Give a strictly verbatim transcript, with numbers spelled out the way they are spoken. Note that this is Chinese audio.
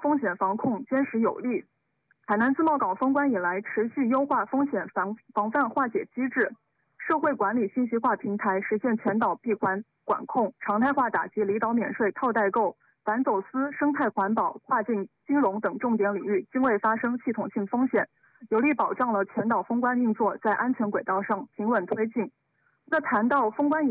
风险防控坚实有力。海南自贸港封关以来，持续优化风险防防范化解机制，社会管理信息化平台实现全岛闭环管控，常态化打击离岛免税、套代购、反走私、生态环保、跨境金融等重点领域均未发生系统性风险，有力保障了全岛封关运作在安全轨道上平稳推进。那谈到封关以